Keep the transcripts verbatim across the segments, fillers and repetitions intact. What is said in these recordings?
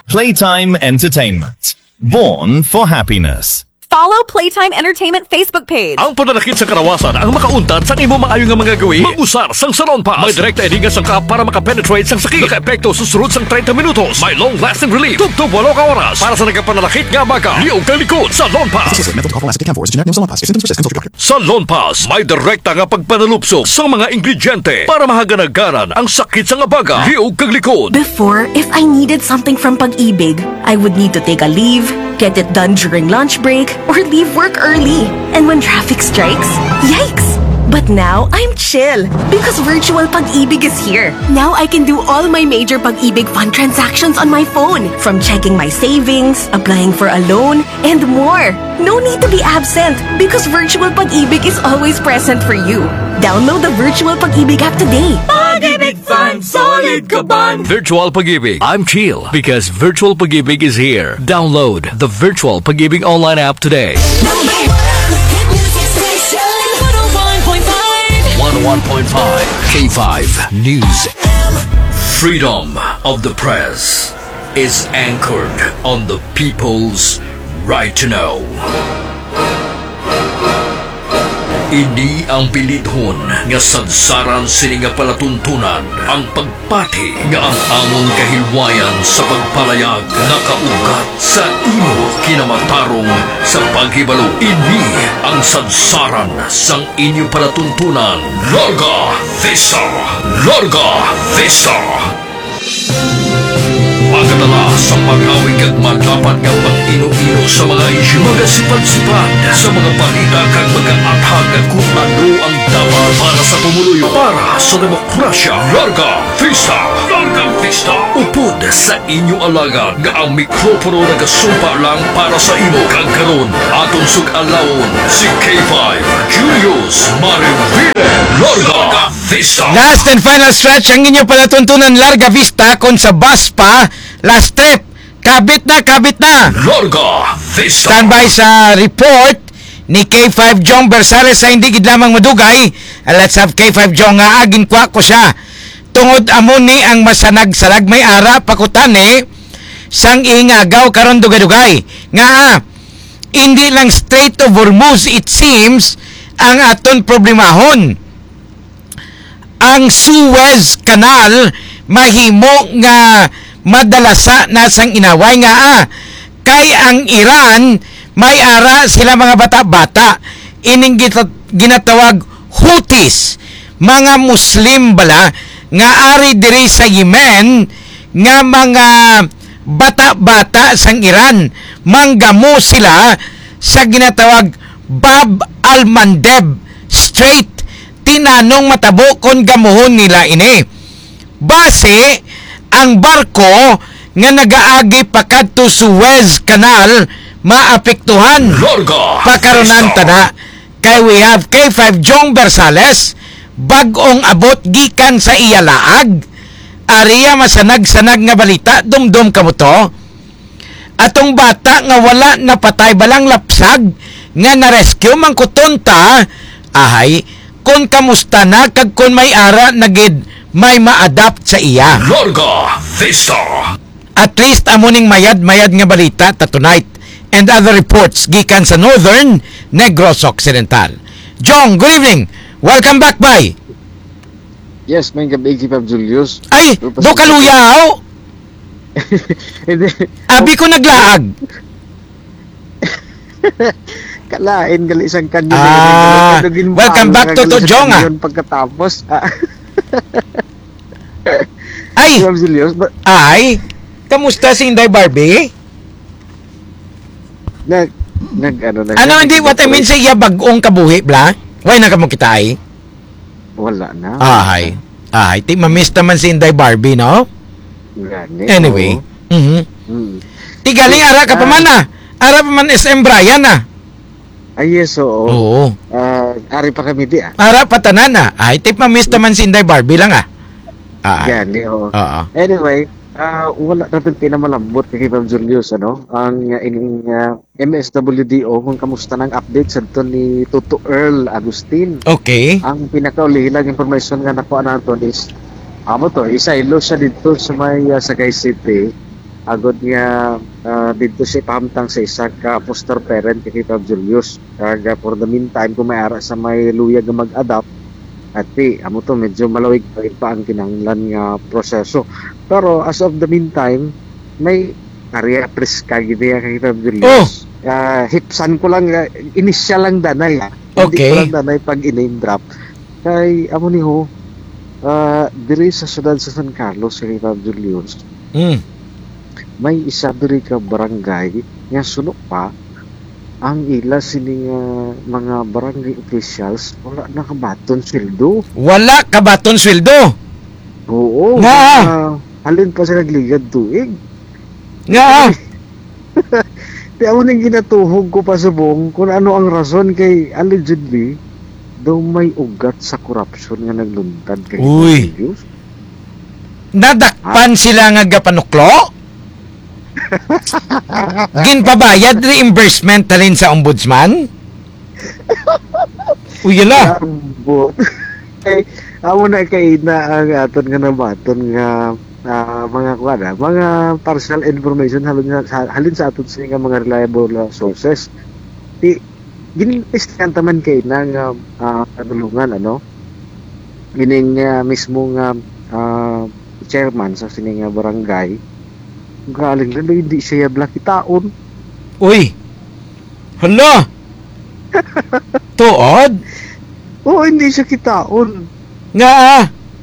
Playtime Entertainment. Born for happiness. Follow Playtime Entertainment Facebook page. Ang pananakit sa karawasan ang makauntad sa imo maayo nga mga gawi. Mag-usar sang Salon Pass. May direkta edinga sang ka para makapenetrate sang sakit. Naka-epekto susunod sang thirty minutos. May long-lasting relief. Tugtog walo ka oras. Para sa nagkapananakit nga baga. Liog kang likod. Salon Pass. Salon Pass. May direkta nga pagpanalupsok sa mga ingrediente para mahaganagaran ang sakit sa nga baga. Liog kang likod. Before, if I needed something from Pag-ibig, I would need to take a leave, get it done during lunch break, or leave work early. And when traffic strikes, yikes! But now, I'm chill because virtual Pag-ibig is here. Now I can do all my major Pag-ibig fund transactions on my phone. From checking my savings, applying for a loan, and more. No need to be absent because virtual Pag-ibig is always present for you. Download the virtual Pag-ibig app today. Pag-ibig Fund, solid ka ban! Virtual Pag-ibig. I'm chill because virtual Pag-ibig is here. Download the virtual Pag-ibig online app today. Number one, hit music station, one oh one point five. one oh one point five K five News. Freedom of the press is anchored on the people's right to know. Ini ang pilidhon nga sadsaran sini nga palatuntunan ang pagpati nga ang amon kahilwayan sa pagpalayag nakaugat sa imo kinamatarong sa paghibalo. Ini ang sadsaran sang inyo palatuntunan. Larga Vista! Larga Vista! Pagkatala sa paghawig at maglapat ng pag-ino-ino sa mga isyu, magasipad-sipad sa mga balita kag mag-aatag at kung ano ang dapat para sa pumuluyo, para sa demokrasya. Larga Vista! Larga Vista! Upod sa inyo alagad nga ang mikropono nagasumpa lang para sa imo. Kagkaroon atong sug-alawon si K five Julius Marivile. Larga Vista! Last and final stretch ang inyo palatuntunan Larga Vista kung sa bus pa. Last trip, kabit na, kabit na. Larga Vista. Standby sa report ni K five Jong Bersales sa hindi gid lamang madugay. Let's have K five Jong nga agin kwa ko siya. Tungod amo ni ang masanag-salag may ara pakutani sang ingagaw karon dugay-dugay. Nga hindi lang Strait of Hormuz it seems ang aton problemahon. Ang Suez Canal mahimo nga madalasa na sang inaway nga ah. Kay ang Iran may ara sila mga bata-bata ining ginatawag Houthis, mga Muslim bala nga ari diri sa Yemen nga mga bata-bata sang Iran manggamo sila sa ginatawag Bab al-Mandeb Strait. Tinanong matabo kon gamuhon nila ini base ang barko nga nagaagi pakadto Suez Canal maapektuhan. Pakaronan tana kay we have K five Jong Bersales bag-ong abot gikan sa iyalaag. Ariya masanag-sanag nga balita dumdum kamo to. Atong bata nga wala napatay balang lapsag nga na-rescue man kutonta ahay kun kamusta na kag kun may ara nagid may ma-adapt sa iya. Larga Vista. At least amuning mayad-mayad nga balita ta tonight and other reports gikan sa Northern Negros Occidental. Jong, good evening. Welcome back, bye. Yes, may gabi K five Julius. Ay, do kaluyaw. Abi ko naglaag. Kalain gali isang kanyo. Ah, welcome back to to Jong ah. Pagkatapos. Ay, Julius, but ay, kamusta si Inday Barbie? nag nag ano na. Ano hindi what I mean sa iya bag-ong kabuhi bla? Why na kamo kita ay? Wala na. Ay. Ay, ti mamiss naman si Inday Barbie, no? Gani, anyway. oh. Mhm. Mm. Ti galing ara ka pa man ah. Ara pa man S M Brian ah. Ay, yes, oo. Oo. Uh, ari pa kami di ah. Ara pa tanan ah. Ay, ti mamiss naman si Inday Barbie lang ah. Ah. Gani, oo. Oo. Anyway, uh, wala natin pinamalambot kay K five Julius, ano? Ang uh, ining uh, M S W D O kung kamusta ng update sa ito ni Tuto Earl Agustin. Okay. Ang pinakaulihilang information nga nakuha natin is amo to, isaylo siya dito sa may uh, Sagay City agod nga ah, dito si pahamtang sa isa ka foster parent kay Pab Julius. Kag ah, for the meantime kung may ara sa may luya nga mag-adapt at di amo to medyo malawig pa, pa ang kinahanglan nga proseso. Pero as of the meantime may area preska gid kay Pab Julius. Ah, hipsan ko lang ah, initial lang danay. ah. Hindi Okay. ko lang danay pag i-name drop. Kay amo ni ho ah, diri sa syudad sa San Carlos kay Pab Julius. Mm. May isa diri ka barangay nga suno pa ang ila sini nga mga barangay officials wala nakabaton sweldo. Wala ka baton sweldo. Oo. Nga. mga halin pa sa nagligad tuig. Nga. Di ako nang ginatuhog ko pa subong kung ano ang rason kay allegedly daw may ugat sa corruption nga nagluntad kay Uy. Julius. Nadakpan sila nga gapanuklo? Ginpabayad reimbursement talin sa ombudsman? Uy, yala. Ambot. Kay amo na kay na ang aton nga nabaton nga ah, mga kuana, mga partial information halin sa halin sa aton sa nga mga reliable ah, sources. Di ginistikan taman kay na nga ah, kadulungan ano. Gining nga mismo nga ah, chairman sa sini nga barangay. Galing lang hindi siya blaki taon. Uy. Hala. Tuod? Oo, hindi siya kitaon. Nga ah.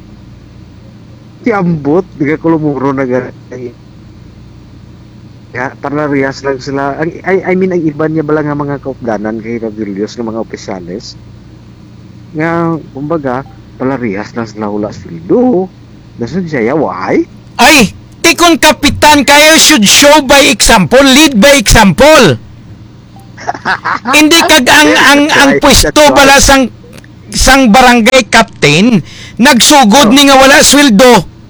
Tiambot, di ka kulumuro na gano'n. Ya, parlariyas lang sila. Ang, I, I mean, ang iba niya bala nga mga kaupdanan kay Julius ng mga opisyales. Nga, kumbaga, parlariyas lang sila hula sweldo. Nasaan siya, why? Ay, tikon kapitan kayo should show by example, lead by example. Hindi kag ang ang ang Right, pwesto that's right. bala sang sang barangay captain nagsugod ni nga wala sweldo.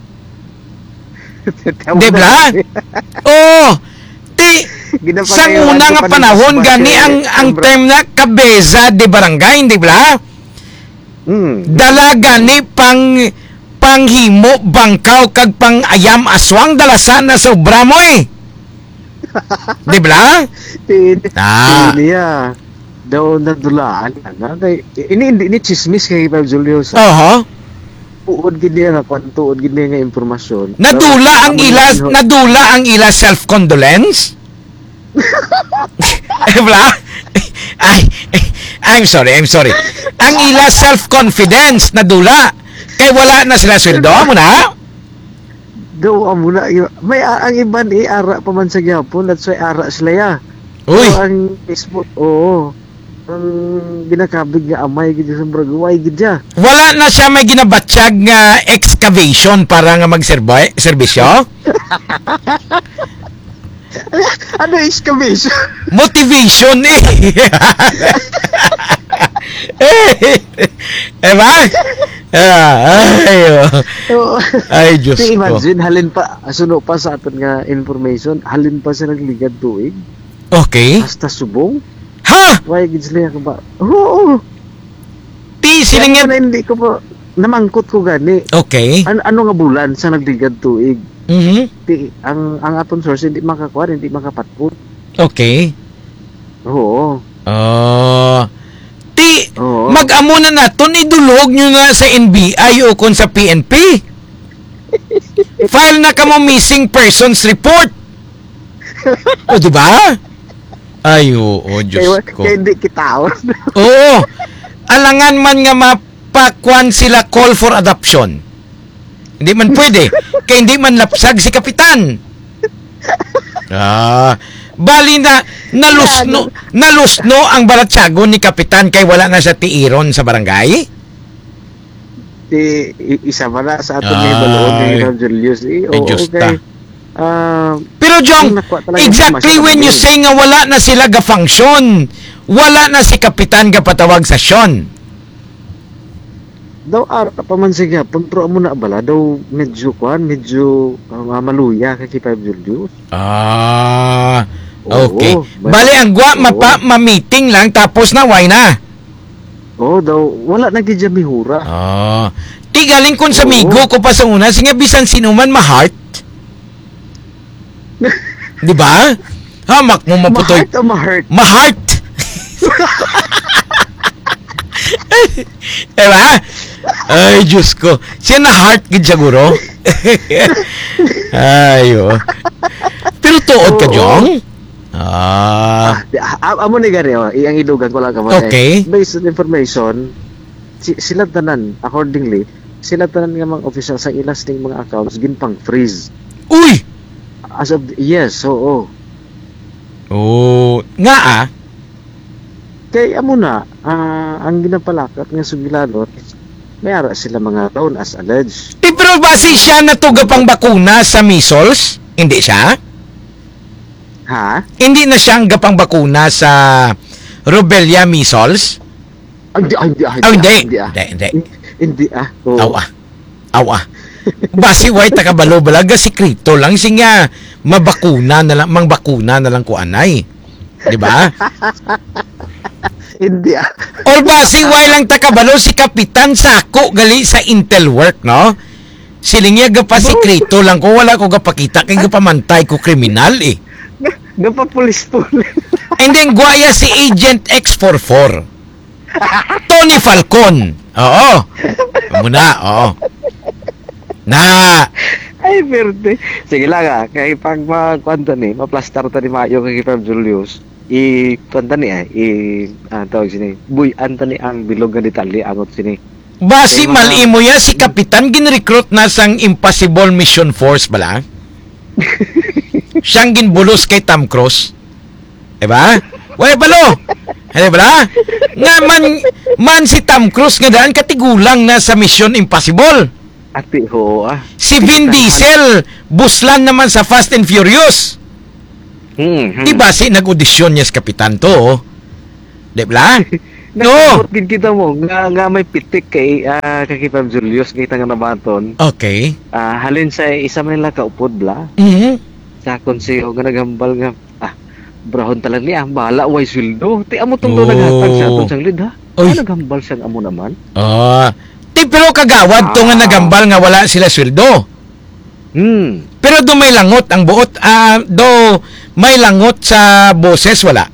Di ba? Oh, ti sa una nga panahon gani ang ang term na kabeza de barangay, di ba? Hmm. Dala gani pang panghimo bangkaw kag pangayam aswang dalasan na sobra mo eh. Di ba? Ah. Niya. Daw nadulaan na. Kay, ini, ini, ini chismis kay Pab Julius. Oho. Tuod gid niya nga, tuod gid niya nga impormasyon. Nadula ang Pero, ila amo na- nadula ang ila self condolence. Di ba? Ay, I'm sorry, I'm sorry. Ang ila self confidence nadula. Kay wala na sila sweldo mo na. Daw amo na yun. May a- ang iban eh ara pa man sa gyapon, that's why ara sila ya. Uy. So, ang Facebook, oo. Ang ginakabig nga amay gid sa Bragway gid ya. Wala na siya may ginabatsyag nga excavation para nga magserbi serbisyo. Ano excavation? Motivation eh. eh ba? Ah, ay, oh. Oo. Ay, Diyos Di ko. imagine halin pa asuno pa sa aton nga information, halin pa sa nagligad tuig Okay. hasta subong. Ha? Why gid sila ka ba? Oo. Ti Kaya silingin. na hindi ko pa namangkot ko gani. Okay. An ano nga bulan sa nagligad tuig? Mhm. Di ang ang aton source hindi makakuha, hindi makapatput. Okay. Oo. Oh. Ti Oo. mag-amo na naton idulog nyo na sa N B I o kon sa P N P. File na kamo missing persons report. O, di ba? Ay, oo, Diyos Kaya, ko. kaya hindi kitaon. Oo. Alangan man nga mapakwan sila call for adoption. Hindi man pwede. Kaya hindi man lapsag si kapitan. Ah, bali na nalusno, nalusno ang balatsago ni kapitan kay wala na sa tiiron sa barangay. Di, i- isa man na sa aton Ay. nga baloon ni Ron Julius. Eh, Ay, oo, Diyos okay. ta. Ah, Pero Jong, Ang nakuha talaga exactly yung when you information. say nga wala na sila ga-function, wala na si kapitan gapatawag sa Sean. daw ara pa man siya pero amo na bala daw medyo kuan medyo uh, maluya kay Pab Julius. Ah, Oo, okay. but- Bali ang gwa oo. mapa ma-meeting lang tapos na why na. Oh, daw wala na gid siya mihura. Ah. Ti galing kon sa Oo. migo ko pa sa una, sige bisan sino man ma-heart. Di ba? Hamak mo maputoy. Ma-heart o ma-hurt? Ma-heart. Diba? Ay, Diyos ko. Siya na-heart gid siguro. Ay, oh. Pero tuod ka, Oo. Jong? Ah. Ah, amo ni gani oh, iyang idugan ko lang ka mo. Okay. Based on information, si, sila tanan accordingly, sila tanan nga mga official sa ilas ning mga accounts ginpang freeze. Uy! As of yes, oo. Oh, nga ah. Kay amo na, ah, ang ginapalakat nga sugilalot, may ara sila mga taon as alleged. Eh, pero base siya natuga pang bakuna sa measles? Hindi siya? Ha? Hindi na siya ang gapang bakuna sa rubella measles? Ah, Hindi, ah, hindi, ah, Oh, hindi. hindi, ah. Hindi, hindi. Hindi ah. Oo. Awa. Awa. Basi way takabalo balaga sikrito lang siya mabakuna na lang, mang bakuna na lang ko anay. Di ba? Hindi ah. Or basi way lang takabalo si Kapitan Sako gali sa Intel work, no? Siling niya gapa sikrito lang ko, wala ko gapakita kay gapamantay ko kriminal eh. Gapa pulis po. And then guaya si Agent X forty-four. Tony Falcon. Oo. Muna, oo. Na. Ay, verde. Sige lang ah. Kaya pag magkwanta ni, maplastar ta ni Mayo kay Pam Julius, i kwanta ni ah, i ah, tawag sini. Buy anta ni ang bilog nga detalye angot sini. Basi Eh, mga- malimo ya si Kapitan ginrecruit na sang Impossible Mission Force bala. Siyang ginbulos kay Tom Cruise. Diba? Way balo. Ano bala? Nga man, man si Tom Cruise nga daan katigulang na sa Mission Impossible. Ati ho ah. Si Vin Diesel, buslan naman sa Fast and Furious. Hmm. hmm. Diba si nag-audition niya sa Kapitan to? Oh. Diba? No. Nakabot din kita mo nga, nga may pitik kay ah, kay Pam Julius kita nga nabaton. Okay. Ah, halin sa isa man nila kaupod bla. Mhm. Sa konseho nga nagambal nga ah brahon talang niya bahala way sweldo. Ti amo tong Oh. oh. naghatag sa atong sang lid ha. Oy. Ano nagambal siyang amo naman? Ah. Ti pero kagawad to nga nagambal nga wala sila sweldo. Hmm. Pero do may langot ang buot, ah, do may langot sa boses wala.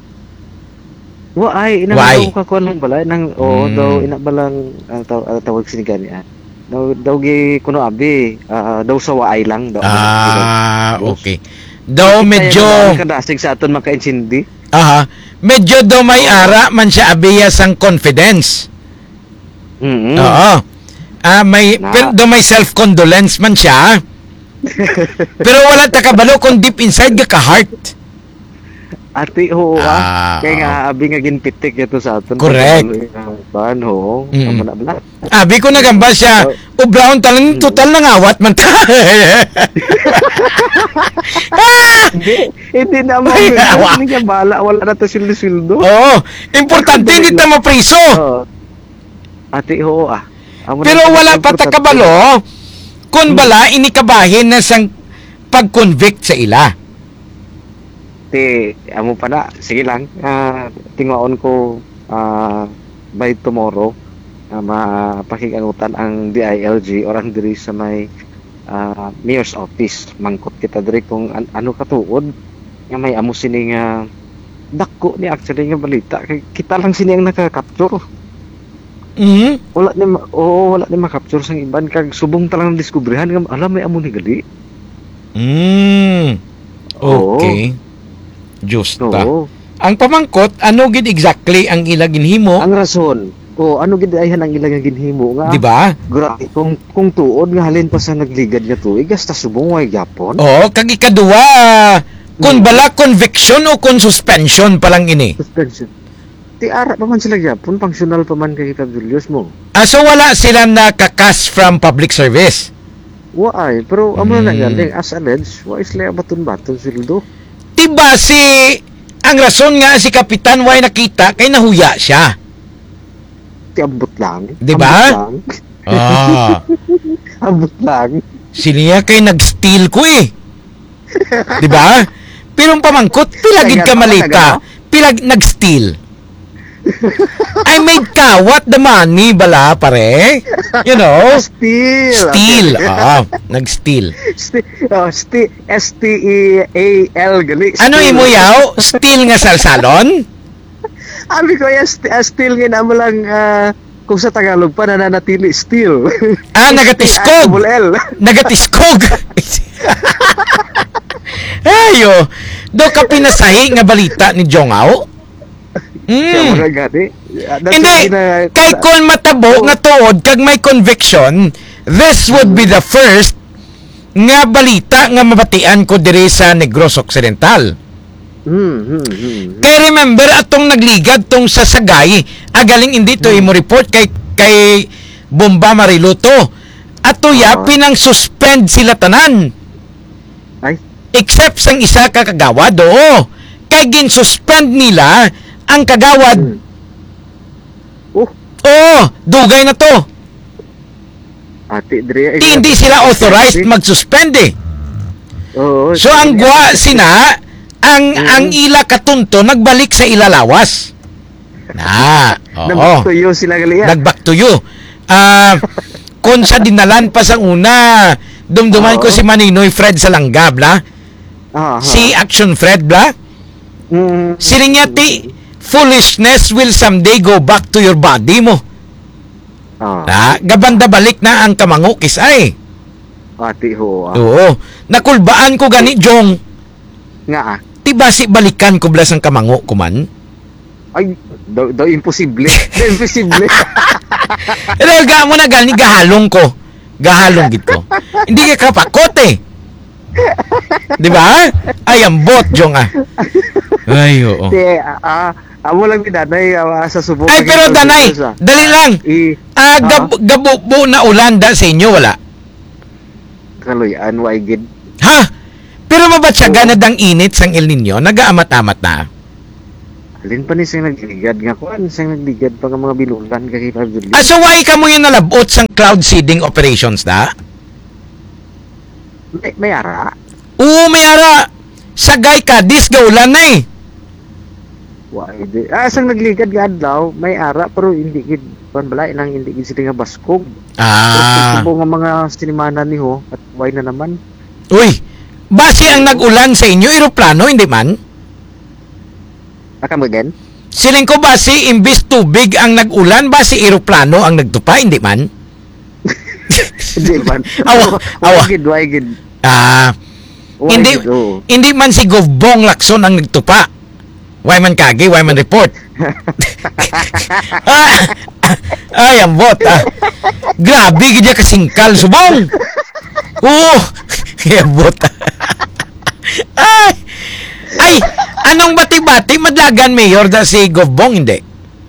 Wa ay inang Why? daw ka kuan lang bala nang o Hmm. daw ina balang uh, taw, uh, tawag sini gani ah. Daw daw gi kuno abi ah, daw sa waay lang daw. Ah, Boss. okay. Do medyo kadasig sa aton maka-insindi. aha, medyo do may ara man siya abiya sang confidence. Mm. Oo. Ah, may Na. pero do may self-condolence man siya. Pero wala ta kabalo kung deep inside ka ka-heart. Ati ho Ah, ah. Kaya nga abi nga ginpitik ito sa aton. Correct. Ban ho. Mm. Amo na bala. Abi ko nagamba siya. O brown talang total ng awat man ta. Hindi, hindi na mo. Ay, awa. Hindi ka bala wala na to sildo-sildo. Oo. Importante hindi ta mapriso. Oo. Ati ho ah. Amo na Pero to, wala pa ta importante. kabalo kung bala inikabahin na sang pag-convict sa ila. Ti, amo pa na. Sige lang. Ah, tingwaon ko ah, by tomorrow uh, mapakigangutan ang D I L G or ang diri sa may ah, mayor's office. Mangkot kita diri kung an- ano katuod nga may amo sini nga dako ni actually nga balita. Kay kita lang sini ang naka-capture. Mhm. Wala ni ma- oo, wala ni ma-capture sang iban kag subong talang diskubrihan nga alam may amo ni gali. Mm. Okay. Just ta. Oo. Ang pamangkot, ano gid exactly ang ila ginhimo, Ang rason, o ano gid ayhan ang ilang ginhimo nga. di ba? Grabe, kung, kung tuod nga halin pa sa nagligad nga tuig, hasta subong way gyapon. Oo, kag ikaduwa, kun bala conviction o kun suspension pa lang ini. Suspension. Ti ara pa man sila gyapon, functional pa man kay Kap Julius mo. Ah, so wala sila nakakas from public service. Waay, pero amo na Hmm. galing as alleged, wa isla baton-baton sildo. Diba si ang rason nga si Kapitan way nakita kay nahuya siya. Ti ambot lang. Di ba? Ambot lang. Ah, Ambot lang. siniya kay nag-steal ko eh. Di ba? Pero ang pamangkot, pilagid ka malita. Pilag nag-steal. I made kawat the money bala pare. You know? Steel. Steal. Oo, nag-steal. Sti- oh, sti- S T E A L gali. Ano Steel. imo yaw? Steal nga salsalon? Abi ko ya st- ah, steel nga na mo lang ah, kung sa Tagalog pa nananatili steel. Ah, nagatiskog. Double L. Nagatiskog. Ayo, do ka pinasahi nga balita ni Jongao? Kaya Mm. mga gani. Ah, that's Hindi, na- kay kon matabo nga tuod kag may conviction, this would be the first nga balita nga mabatian ko diri sa Negros Occidental. Hmm, hmm, hmm. Kay remember atong nagligad tong sa Sagay, agaling hindi to imo report kay kay Bomba Mariluto. Ato ya Ah. pinang suspend sila tanan. Ay, Except sang isa ka kagawad, oo. Kay gin-suspend nila ang kagawad. oh, Oo, dugay na to. ati Dre. Di, hindi sila authorized mag-suspend eh. Oo. So ang gwa sina, ang ang ila katunto nagbalik sa ilalawas. Na, oo. Nagtuyo sila gali. ah. Nag-back to you. Ah, kung sa dinalan pa sa una, dumduman ko Oo. si Maninoy Fred sa langgab, la? Ah, ah. Si Action Fred, la? Mm, Sirinyati, foolishness will someday go back to your body mo. ah, Ah, gabanda balik na ang kamangukis ay. ati ho. ah. Oo. Nakulbaan ko gani, Jong. Nga ah. Tibasi balikan ko blas ang kamango ko man. Ay, daw, daw imposible. Daw imposible. Pero ga mo na gani, gahalong ko. Gahalong gid ko. Hindi ka kapakot eh. Di ba? Ay, ang bot, Jong ah. Ay, oo. Di, ah, amo lang ni Danay ah, sa subok. Ay, pero Danay, dali lang. I, Ah, gab gabubo na ulan da sa inyo, wala? kaluyan, waigid. Ha? Pero mabatsaga na dang init sang El Nino, nagaamat-amat na. Alin pa ni siyang nagligad nga kuan, siyang nagligad pa nga mga binulan kay Pablo. Ah, so why ka mo yung nalabot sang cloud seeding operations da? May, may ara. Oo, may ara. Sagay ka, dis gaulan na eh. Waigid. Ah, siyang nagligad nga adlaw, may ara pero hindi gid kuan bala inang hindi gid sila nga baskog. Ah. Pero nga mga sinimana ni ho at why na naman. Uy, base ang nag-ulan sa inyo, eroplano, hindi man? Aka mo again? Siling ko base, imbis tubig ang nag-ulan, base eroplano ang nagtupa, hindi man? Hindi man. Awa, awa. Waigid, waigid. Ah, hindi, Waigid, oo. hindi man si Govbong Lacson ang nagtupa. Why man kagi, why man report? ah, ay, ang bot, ah. Grabe, gidya kasingkal, subong. Oo, kaya bot. ay, ay, anong bati-bati, madlagan mayor da si Govbong, hindi?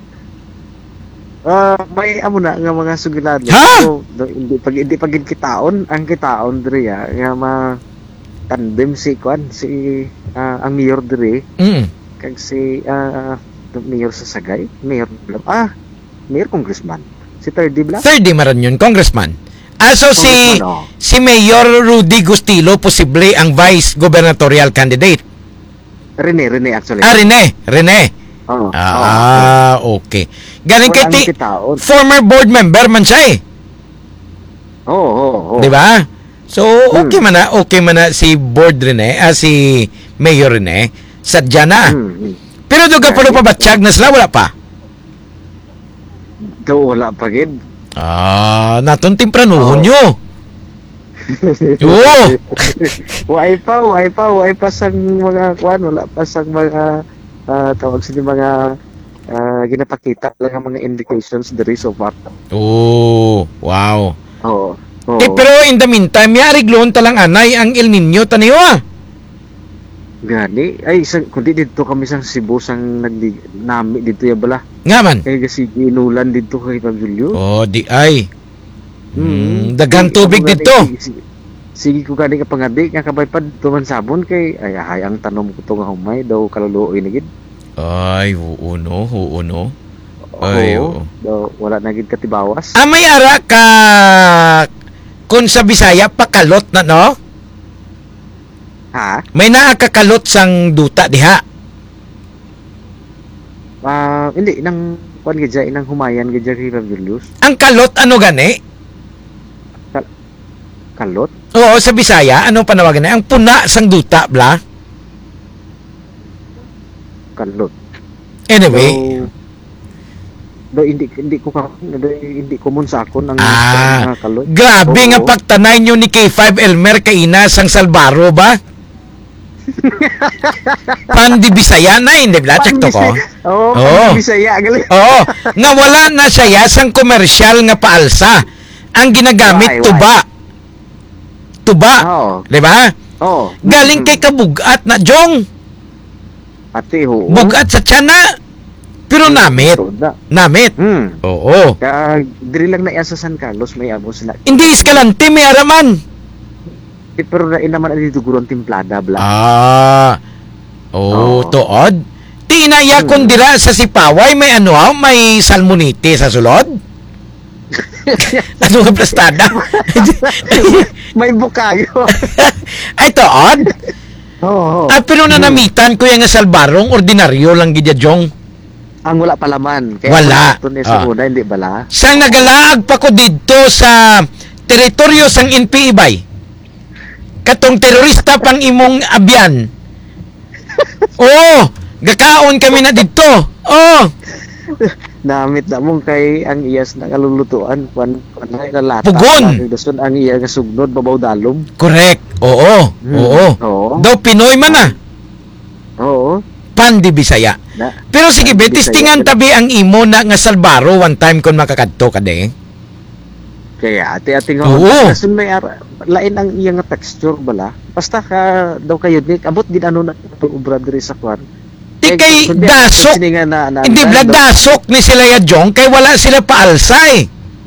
Ah, may amo na nga mga sugilado. Ha? So, do, hindi pag hindi pag kitaon, ang kitaon diri ya, nga ma tandem si kwan si ah, ang mayor diri Mm. kag si ah, mayor sa Sagay, mayor Blam. Ah, mayor congressman. Si third Blam. Third di maran yun, congressman. Ah, so si, Congressman, oh. si Mayor Rudy Gustilo, posible ang vice gubernatorial candidate. Rene, Rene actually. Ah, Rene, Rene. Oo. Ah, okay. Galing kay Wala ti- ang kitaon. former board member man siya eh. Oo, oo, oo. Di ba? So, okay Hmm. man na, okay man na si board Rene, ah, si Mayor Rene, sadya na. Hmm, hmm. Pero doon ka pala pa batsyag na sila, wala pa. Daw wala pa gid. Ah, naton tempranuhon Oo. nyo. Oo. Wai pa, wai pa, wai pa sang mga kwan, wala pa sang mga ah, tawag sila mga ah, ginapakita lang ang mga indications diri so far. Oh, wow. Oo. Oo. Eh, pero in the meantime, yari glon talang anay ang El Nino taniyo ah. Gani, ay isang, kundi dito kami sa Cebu sang nagdi nami dito ya bala. Nga man. Kay kasi inulan dito kay Pag Julio. Oh, di ay. Mm, Hmm. daghang Sige, tubig ako dito. gani, Sige, sige ko gani ka pangadi nga kabay pa dito man sabon kay ay ay ang tanom ko to nga humay daw kaluluoy na gid. Ay, oo no, oo no. Ay, oo. Oo. Daw wala na gid katibawas. Ah, may ara ka kung sa Bisaya pakalot na no? Ha? May naakakalot sang duta diha. Ah, hindi nang kuan gidya inang humayan gidya kay Ma'am Julius. Ang kalot ano gani? Kal- kalot. Oo, sa Bisaya, ano panawagan na? Ang puna sang duta, bla? Kalot. Anyway. So, do hindi hindi ko ka do, hindi common sa akon ang Ah, ang kalot. grabe Oo. nga pagtanay nyo ni K five Elmer kaina sang Salbaro ba? Pandi Bisaya na, hindi bla? Check to ko. Oo, Oo. oh, Bisaya gali. Oo, nga wala na siya sang komersyal nga paalsa. Ang ginagamit, Why, why? tuba. Tuba. Oo. Di ba? Oo. Galing kay kabugat na, Jong. Ate ho. Bugat sa tiyan. Pero namit. Soda. Namit. Hmm. Oo. Kaya diri lang na iya sa San Carlos may amo sila. Hindi iskalante, may araman. Eh, pero na naman ang dituguron timplada bla. Ah. Oh, Oo. tuod. Ti inaya kon dira sa Sipaway may ano, ah, may salmonite sa sulod. Ano nga plastada? May bukayo. Ay tuod. Oo. Ah, pero nanamitan ko yung nga salbarong ordinaryo lang gidya, Jong. Ang wala palaman. Wala. Ito ni sa Ah. una, hindi bala. Sang nagalaag pa ko dito sa teritoryo sang N P I bay. Katong terorista pang imong abyan. Oh, gakaon kami na dito. Oh, Namit na mong kay ang iyas na kalulutuan. Kwan, kwan na ilalata. Pugon. Dason ang iya nga sugnod, babaw dalom. correct. Oo, Hmm. oo. Oo. Daw Pinoy man na. Oo. Pandi Bisaya. Na. Pero sige, Pandi betis Bisaya. tingan tabi ang imo na nga Salbaro one time kon makakadto ka de. Kaya ate-ate nga. Oo. Dason may ara, lain ang iya nga texture bala. Basta ka daw kayo ni abot din ano na ubra diri sa kwan. Di kay kundi- dasok. sini nga na, na, Hindi na- blag dasok ni sila ya Jong kay wala sila paalsa eh.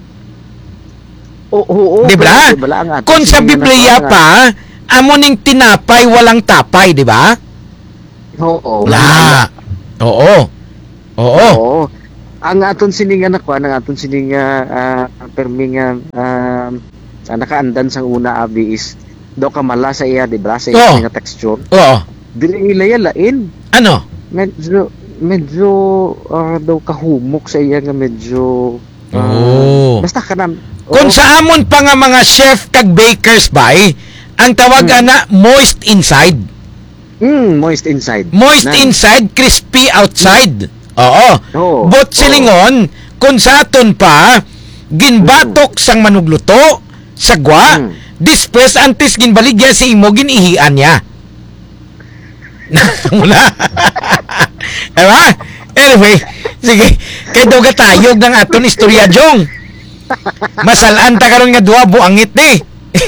Oo, oo. Di ba? Di bala ang ato, Kung sa sini nga na Biblia kwan nga. pa, amo ning tinapay walang tapay, di ba? Oo. La. Oo. Oo. Oo. Ang aton sininga na kuan, ang aton sininga uh, permi nga uh, uh, nakaandan sang una abi is do kamala sa iya, di ba? Sa Oo. iya nga texture. Oo. Dili nila ya lain. Ano? Medyo medyo ah, daw kahumok sa iya nga medyo ah, Oo. basta kanam. Kung oo. sa amon pa nga mga chef kag bakers ba eh, ang tawag Hmm. na moist inside. Mm, moist inside. Moist Nan- inside, crispy outside. Oo. Oo. Bot silingon, kung sa aton pa, ginbatok sang manugluto, sagwa, Mm. dispres antes ginbaligya si imo ginihian niya. Mula. Diba? Anyway, sige. Kaya daw gatayog ng aton istorya, Jong. Masalaan ta karon nga duwa buangit ni.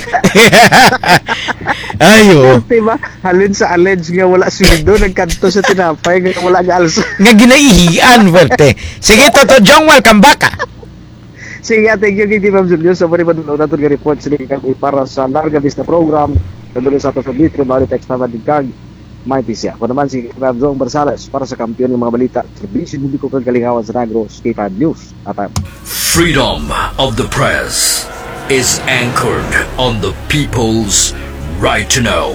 Ayo. Diba? Halin sa allege nga wala sweldo, nagkanto sa tinapay nga wala nga alsa. Nga ginaihian, verte. Sige, Toto Jong, welcome back. ah. Sige, thank you kay Ma'am Julius. Sa mga natin natin nga report sila kami para sa larga vista program. Naduloy sa ato sa Bitro, bali text naman din kag may pisya. Ako naman si Ma'am Zong Barsales para sa kampiyon ng mga balita. Servisyo hindi ko kagalingawan sa Negros, K five News. At Freedom of the press is anchored on the people's right to know.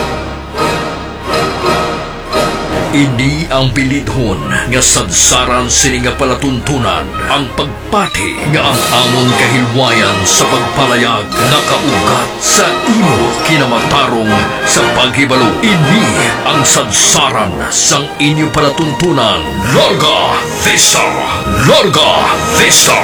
Ini ang pilithon nga sadsaran sini nga palatuntunan ang pagpati nga ang amon kahilwayan sa pagpalayag nakaugat sa imo kinamatarong sa paghibalo. Ini ang sadsaran sang inyo palatuntunan. Larga Vista! Larga Vista!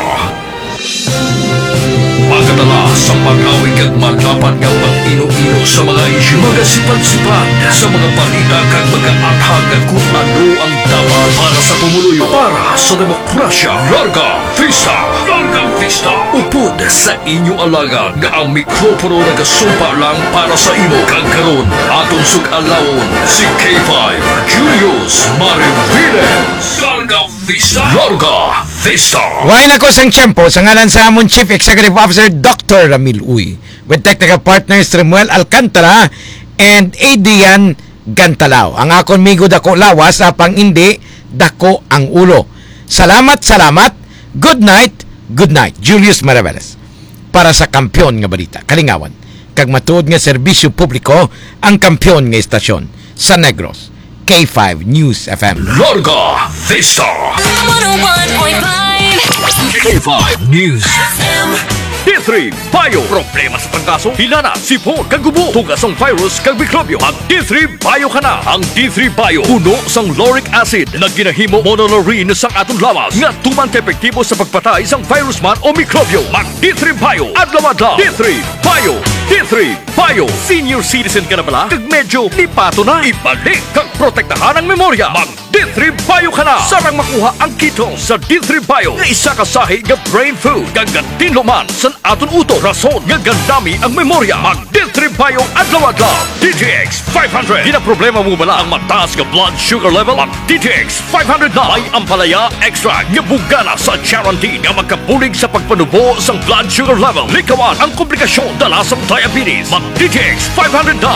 Pagkatala sa pag-awig at madapat ng mag-ino-ino sa mga isyu, magasipan-sipan sa mga balita kag mga athag at kung ano ang dapat para sa pumuluyo, para sa demokrasya. Larga Vista! Larga Vista! Upod sa inyo alaga nga ang mikropono nagasumpa lang para sa imo kag karon aton sug-alawon si K five Julius Mariviles. Larga Vista! Larga Vista! Wain ako sang tiyempo sa ngalan sa amon Chief Executive Officer Doctor Ramil Uy with technical partners Remuel Alcantara and Adrian Gantalao. Ang akon migo dako lawas apang hindi dako ang ulo. Salamat, salamat. Good night, good night. Julius Mariveles para sa kampyon nga balita. Kalingawan, kag matuod nga serbisyo publiko ang kampyon nga istasyon sa Negros, K five News F M. Larga Vista one oh one point five K five News F M. D three Bio. Problema sa pangkaso, hinana, sipon, kagubo, tugas ang virus, kag mikrobyo. Mag D three Bio ka na. Ang D three Bio, puno sang lauric acid na ginahimo monolaurin sang atong lawas nga tuman ka epektibo sa pagpatay sang virus man o mikrobyo. Mag D three Bio, adlaw-adlaw. D three Bio, D three Bio. Senior citizen ka na pala, kag medyo lipato na, ibalik kag protektahan ang memorya. Mag D three Bio ka na. Sarang makuha ang keto sa D three Bio nga isa ka sahi nga brain food kag gatinlo man sa aton uto. Rason nga gandami ang memorya. Mag D three Bio adlaw-adlaw. D T X five hundred. Di na problema mo bala ang mataas nga blood sugar level? Mag D T X five hundred na. May ampalaya extra nga bugana sa guarantee nga magkabulig sa pagpanubo sang blood sugar level. Likawan ang komplikasyon dala sa diabetes. Mag D T X five hundred na.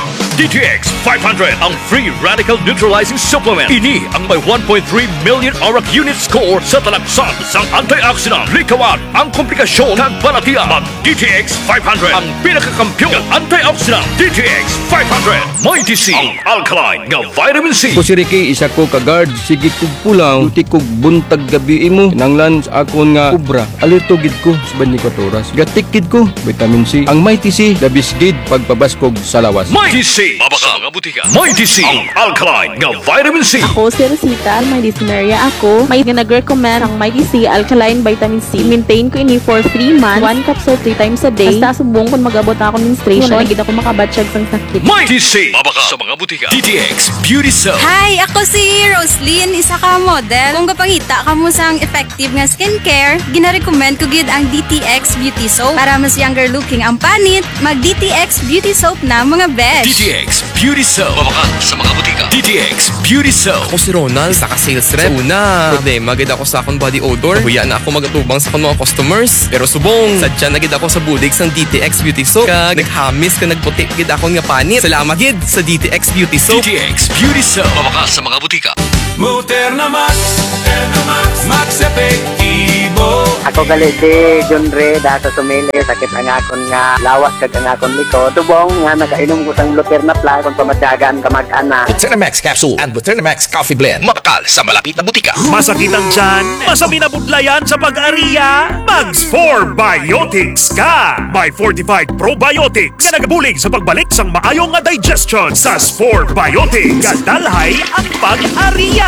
D T X five hundred, ang free radical neutralizing supplement. Ini ang may one point three million O R A C unit score sa talagsan sang antioxidant. Likawan ang komplikasyon ng balatian. Mag D T X five hundred, ang pinakakampiyon ng antioxidant. D T X five hundred, may D C, ang alkaline nga vitamin C. Ko si Ricky, isa ko ka-guard. Sige kog pulang, tuti kog buntag gabi mo. Nanglan sa akon nga ubra. Alerto gid ko sa twenty-four oras. Gatikid ko, vitamin C. Ang may T C, labis gid pagpabaskog sa lawas. May D C, mabaka mga butika. May D C, ang alkaline nga vitamin C. Ako si Rosita, may dysuria ako. May nag-recommend ang Mighty C Alkaline Vitamin C. Maintain ko ini for three months. One capsule three times a day. Basta subong kung mag-abot ako ng menstruation. Wala gid ako makabatsyag sang sakit. May D C, mabaka sa mga butika. D T X Beauty Soap. Hi, ako si Roslyn, isa ka model. Kung kapangita ka mo sang effective nga skincare, gina-recommend ko gid ang D T X Beauty Soap. Para mas younger looking ang panit, mag D T X Beauty Soap na mga besh. D T X Beauty Soap. Mabaka sa mga butika. D T X Beauty Soap. Ako si Ronald, isa ka sales rep. Sa una, problema gid ako sa akong body odor. Huya na ako magatubang sa akong mga customers. Pero subong, sadya na gid ako sa budig sang D T X Beauty Soap. Kag naghamis ka nagputi gid akong nga panit. Salamat gid sa D T X Beauty Soap. D T X Beauty Soap. Mabaka sa mga butika. Muterna Max, Muterna Max, Max Epektibo. Ako galit si John Ray, dahil sa sumili, sakit ang akon nga lawas kag ang akon liko. Tubong nga nakainom ko sang Luterna Plus kung pamatyagan ka mag-ana. Luterna Max Capsule and Luterna Max Coffee Blend. Mabakal sa malapit na butika. Masakit ang tiyan? Masami na budlayan sa pag-ariya? Mags four Biotics ka! May fortified probiotics na nagabulig sa pagbalik sang maayong nga digestion. Sa four Biotics, gadalhay ang pag-ariya.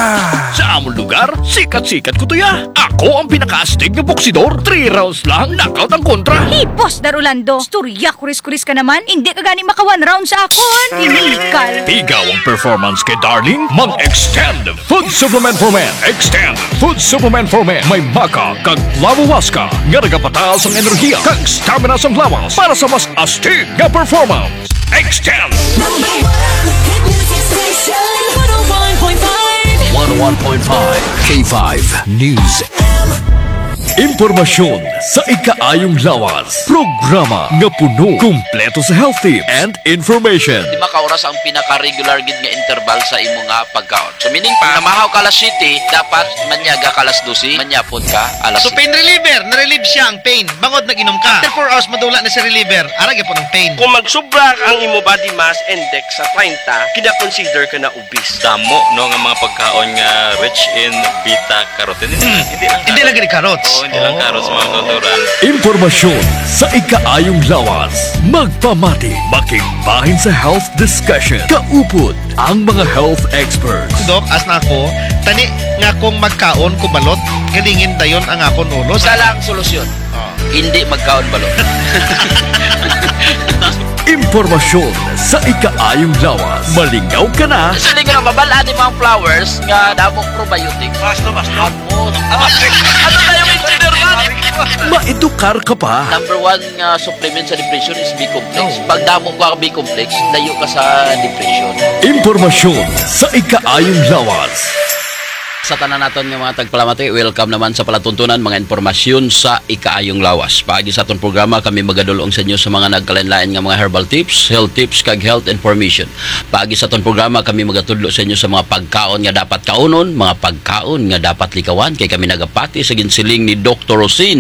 Sa among lugar, sikat-sikat ko to ya. Ako ang pinaka-astig na boksidor. Three rounds lang, knockout ang kontra. Hipos, Darulando. Storya, kuris-kuris ka naman. Hindi ka gani maka one round sa akon. Inikal. Ikaw ang performance kay Darling. Mag-extend Food Supplement for Men. Extend Food Supplement for Men. May maka kag lawawaska nga nagapataas ang enerhiya kag stamina sa lawas para sa mas astig nga performance. Extend Number one hit music station one oh one point five one oh one point five K five News. Impormasyon sa ikaayong lawas. Programa nga puno, kumpleto sa health tips and information. Lima ka oras ang pinaka-regular gid nga interval sa imo nga pagkaon. So meaning pa, namahaw ka alas siyete, dapat manyaga ka alas dose, manyapon ka alas So pain reliever, na-relieve siya ang pain. Bangod nag-inom ka. After four hours madula na si reliever, arag po ng pain. Kung magsubra ang imo body mass index sa thirty, kina-consider ka na obese. Damo no nga mga pagkaon nga rich in beta carotene. Hmm. Hindi lang Hindi lang gani carrots. Oo, hindi lang carrots mga kultural. Impormasyon sa ikaayong lawas. Magpamati, makigbahin sa health discussion. Kaupod ang mga health experts. Dok, as na ako, tani nga kung magkaon ko balot, galingin dayon ang akon ulo. Sa lang solusyon. Oh. Hindi magkaon balot. Impormasyon sa ikaayong lawas. Malingaw ka na. Sa lingaw, mabalaan ni mga flowers nga damong probiotic. Basto, basto. Ano? Ano na yung engineer man? Maedukar ka pa. Number one nga supplement sa depression is B-complex. Pag damo ka B-complex, layo ka sa depression. Impormasyon sa ikaayong lawas. Sa tanan naton nga mga tagpalamati, welcome naman sa palatuntunan mga informasyon sa ikaayong lawas. Paagi sa atong programa, kami magadulong sa inyo sa mga nagkalain-lain nga mga herbal tips, health tips, kag health information. Paagi sa atong programa, kami magatudlo sa inyo sa mga pagkaon nga dapat kaunon, mga pagkaon nga dapat likawan, kay kami nagapati sa ginsiling ni Doctor Rosin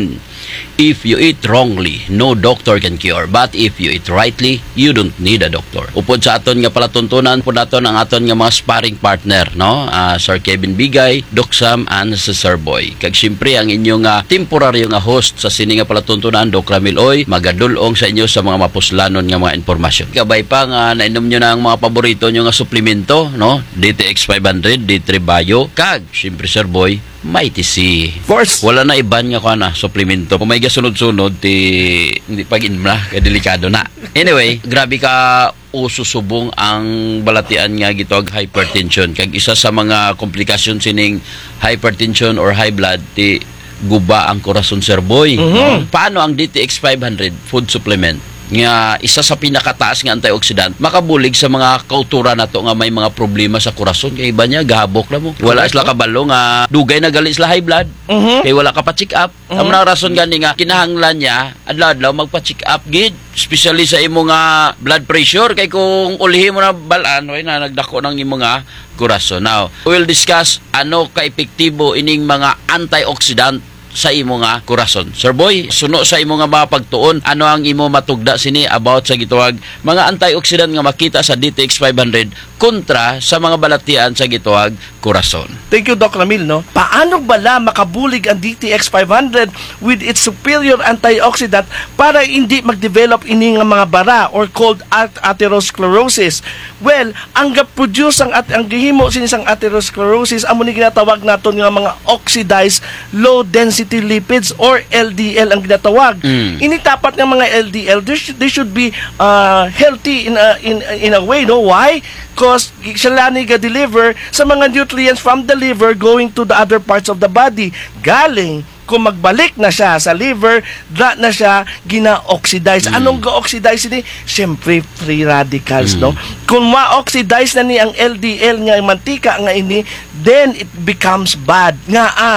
If you eat wrongly, no doctor can cure. But if you eat rightly, you don't need a doctor. Upod sa aton nga palatuntunan po naton ang aton nga mga sparring partner, no? Uh, Sir Kevin Bigay, Doc Sam, and si Sir Boy. Kag siyempre ang inyong uh, temporaryo nga host sa sini nga palatuntunan, Doc Ramil Oy, magadulong sa inyo sa mga mapuslanon nga mga informasyon. Kabay pa nga nainom nyo na ang mga paborito nyo nga suplemento, no? D T X five hundred, D three Bio, kag siyempre Sir Boy, Mighty C. Force. Wala na iban nga ko na suplemento. Kung may gasunod-sunod, ti hindi pag-in na, kaya delikado na. Anyway, grabe ka ususubong ang balatian nga gitog hypertension. Kag isa sa mga komplikasyon sining hypertension or high blood, ti guba ang korason, Sir Boy. Mm-hmm. Paano ang D T X five hundred food supplement nga isa sa pinakataas nga antioxidant makabulig sa mga kautura nato nga may mga problema sa korason, kay iba niya gahabok na mo, wala sila kabalo nga dugay na gali sila high blood, uh-huh. kay wala ka pa check up. Uh-huh. Ang mga rason gani nga kinahanglan niya adlaw-adlaw magpa check up gid, especially sa imo nga blood pressure, kay kung ulihin mo na balaan way na nagdako ng imo nga korason. Now we'll discuss ano ka epektibo ining mga antioxidant sa imo nga korason. Sir Boy, suno sa imo nga mga pagtuon, ano ang imo matugda sini about sa gituwag mga antioxidant nga makita sa D T X five hundred kontra sa mga balatian sa gituwag korason? Thank you, Doc Ramil, no? Paano bala makabulig ang D T X five hundred with its superior antioxidant para hindi mag-develop ini nga mga bara or called atherosclerosis? Well, ang ga-produce ang at ang gihimo sinisang atherosclerosis amo ni ginatawag naton nga mga oxidized low density lipids or L D L ang ginatawag. Mm. Ini tapat ng mga L D L, they should, they should be uh, healthy in a, in in a way, no? Why? Because sila ni ga-deliver sa mga nutrients from the liver going to the other parts of the body. Galing kung magbalik na siya sa liver, that na siya gina-oxidize. Mm. Anong ga-oxidize ni? Siyempre, free radicals, mm. no? Kung ma-oxidize na ni ang L D L nga mantika nga ini, then it becomes bad. Nga ah,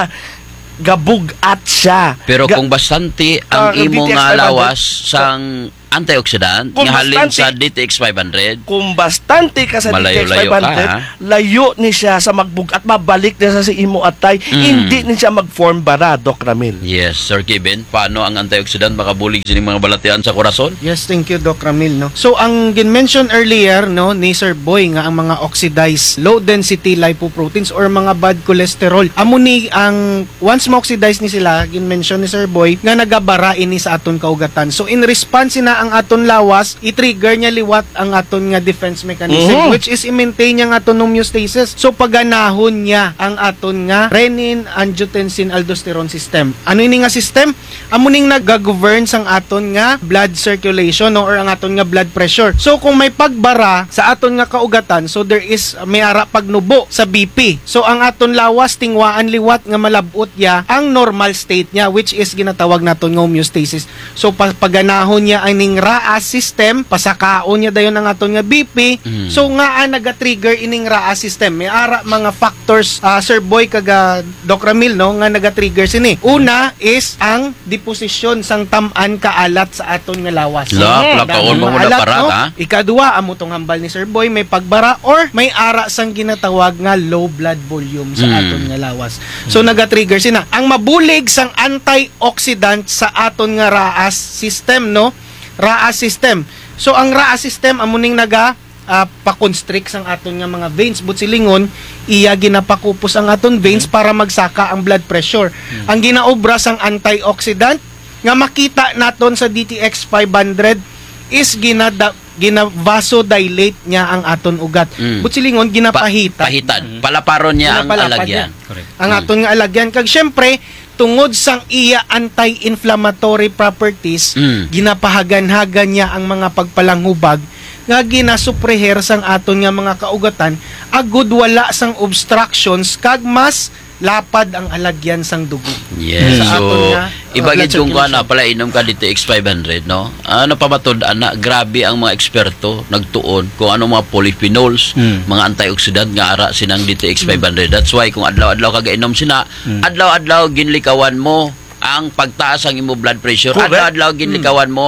gabugat siya. Pero Ga- kung bastante ang uh, imo D T X nga five hundred, lawas sang antioxidant kung nga halin bastante- sa D T X five hundred, kung bastante ka sa D T X Malayo-layo five hundred, ka, ha? layo ni siya sa magbug at mabalik na sa imo atay, Mm. hindi ni siya mag-form bara, Doc Ramil. yes, Sir Kevin, paano ang antioxidant makabulig sa mga balatian sa korason? Yes, thank you, Doc Ramil, no. So ang gin-mention earlier, no, ni Sir Boy nga ang mga oxidized low density lipoproteins or mga bad cholesterol. Amo ni ang once ma-oxidize ni sila, gin-mention ni Sir Boy nga nagabara ini sa aton kaugatan. So in response na ang aton lawas, i-trigger niya liwat ang aton nga defense mechanism, Mhm. which is i-maintain niya ang aton homeostasis. So paganahon niya ang aton nga renin, angiotensin, aldosterone system. Ano ini nga system? Amo ning nag-govern sang aton nga blood circulation, no, or ang aton nga blood pressure. So kung may pagbara sa aton nga kaugatan, so there is may ara pagnubo sa B P. So ang aton lawas tingwaan liwat nga malabot ya ang normal state niya, which is ginatawag naton nga homeostasis. So pa- paganahon niya ang ning R A S system, pasakaon niya dayon ang aton nga B P. Mm. So nga ang naga-trigger ining R A S system. May ara mga factors, uh, Sir Boy kaga Doc Ramil, no, nga naga-trigger sini. Una is ang deposition sang tam-an kaalat sa aton nga lawas. La, Hmm, plakaon mo dahil muna maalat, para, no? ha? Ikaduha, amo tong hambal ni Sir Boy, may pagbara or may ara sang ginatawag nga low blood volume sa Mm. aton nga lawas. So naga-trigger sina. Ang mabulig sang antioxidant sa aton nga R A S system, no? R A S system. So ang R A S system amo ning naga uh, pa-constrict sang aton nga mga veins, but silingon iya ginapakupos ang aton veins para magsaka ang blood pressure. Ang ginaobra sang antioxidant nga makita naton sa D T X five hundred is ginada gina-vasodilate niya ang aton ugat. Mm. But silingon ginapahita. Pahitan. Palaparon niya ang Pinapalapad alagyan. niya ang aton nga alagyan. Kag syempre tungod sang iya anti-inflammatory properties, Mm. ginapahagan-hagan niya ang mga pagpalanghubag nga ginasupreher sang aton nga mga kaugatan, agud wala sang obstructions kag mas lapad ang alagyan sang dugo. Yes. Sa aton So, nga, uh, ibagid blood kung ka na circulation. pala inom ka D T X five hundred, no? Ano pa matod ana, grabe ang mga eksperto nagtuon kung ano mga polyphenols, Mm. mga antioxidant nga ara sinang D T X five hundred. That's why kung adlaw-adlaw ka gainom sina, Mm. adlaw-adlaw ginlikawan mo ang pagtaas ang imo blood pressure. Correct. Adlaw-adlaw ginlikawan mo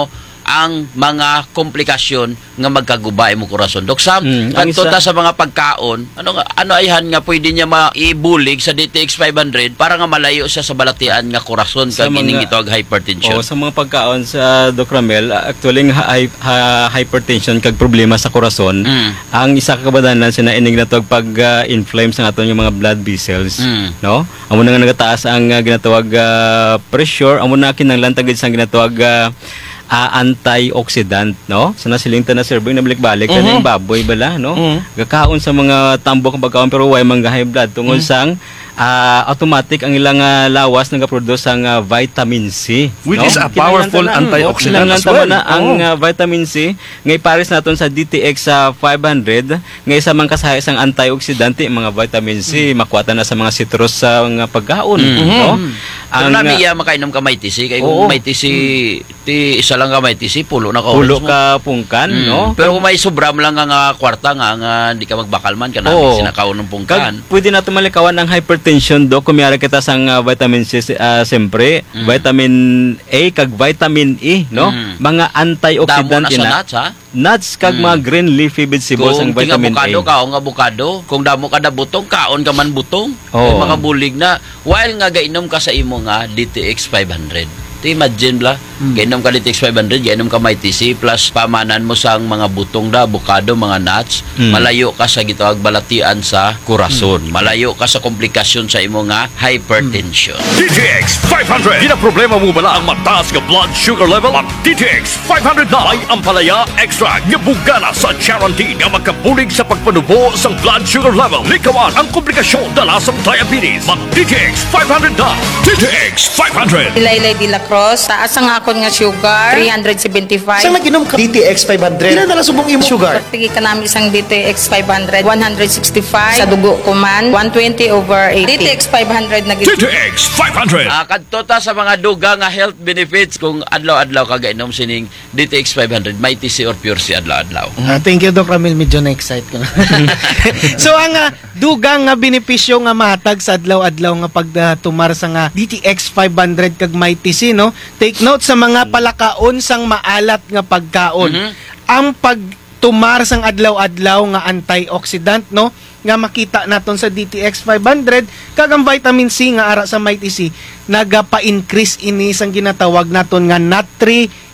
ang mga komplikasyon nga magkagubay mo kurason. Dok Sam, Mm, ang kadto isa- ta sa mga pagkaon, ano nga ano ayhan nga pwede niya maibulig sa D T X five hundred para nga malayo siya sa balatian nga kurason Sa kag ining mga- ito ag hypertension. O sa mga pagkaon sa Doc Ramel, actually nga hy- ha- hypertension kag problema sa korason, Mm. ang isa ka kabadanan sina ining natog pag uh, inflame sa aton yung mga blood vessels, Mm. no? Amo na nga nagataas ang uh, ginatawag uh, pressure, amo na kinahanglan tagid sang ginatawag uh, uh, antioxidant, no? Sa nasilingta na serving na balik-balik Mhm. mm baboy bala, no? Mhm. Gakaon sa mga tambok ng pagkaon pero way mga high blood tungod Mhm. sang ah, automatic ang ilang ah, lawas nagaproduce ang ah, vitamin C, Which no? is a Kinahanglan powerful ta na- antioxidant kinahanglan as ta well. na ang Oo. ah, vitamin C ngay pares naton sa D T X sa five hundred ngay sa man kasahi sang antioxidant mga vitamin C makuwata na sa mga citrus sa mga pagkaon, Mhm. no? Pero Ang nami ah, iya makainom ka may T C kay Oo. kung may T C ti isa lang ka may T C pulo na ka pulo oras mo. ka pungkan, Mm. no? Pero kung may sobra mo lang nga nga kwarta nga nga di ka magbakal man ka na Oo. sinakaw ng pungkan. Kag pwede nato malikawan ang hypertension do kung mayara kita sang ah, vitamin C uh, siyempre, Mm. vitamin A kag vitamin E, no? Mm. Mga antioxidant Damo na sa ina. nuts, ha? Nuts kag Mm. mga green leafy vegetables ang Kung tinga vitamin A. bukado ka o nga bukado, kung damo ka na butong, kaon ka man butong. Oo. Yung mga bulig na, while nga gainom ka sa imo nga D T X five hundred. Ti imagine bla, Hmm. gainom ka D T X five hundred, gainom ka may T C, plus pamanan mo sang mga butong da, bukado, mga nuts, Hmm. malayo ka sa gitawag balatian sa kurason. Malayo ka sa komplikasyon sa imo nga hypertension. D T X five hundred. Di na problema mo bala ang mataas nga blood sugar level? Ang D T X five hundred na ay ampalaya extra nga bugana sa guarantee nga magkabulig sa pagpanubo sa blood sugar level. Likawan ang komplikasyon dala sa diabetes. Mag D T X five hundred na. D T X five hundred. Ilaylay de la Cruz, taas ang akon nga sugar, three seventy-five. Sa nag-inom ka D T X five hundred, ilan na subong imo sugar? Pagpigi ka namin isang D T X five hundred, one sixty-five. Sa dugo ko man, one twenty over eighty. D T X five hundred na D T X five hundred. Ah, kadto ta sa mga duga nga health benefits kung adlaw-adlaw ka gainom sining D T X five hundred, may T C or Pure C adlaw-adlaw. Ah, thank you, Doc Ramil. Medyo na-excite ko na. So, ang ah, dugang nga benepisyo nga matag sa adlaw-adlaw nga pagtumar sa nga D T X five hundred kag may T C, no? Take note sa mga palakaon sang maalat nga pagkaon. Mhm. Ang pagtumar sang adlaw-adlaw nga antioxidant, no? Nga makita naton sa D T X five hundred kag ang vitamin C nga ara sa may T C nagapa-increase ini sang ginatawag naton nga natri